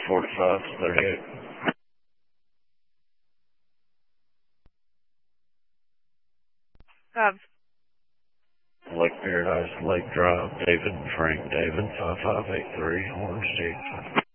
45 to 38. Gov. Lake Paradise, Lake Drive, David and Frank David, 5583, Orange State.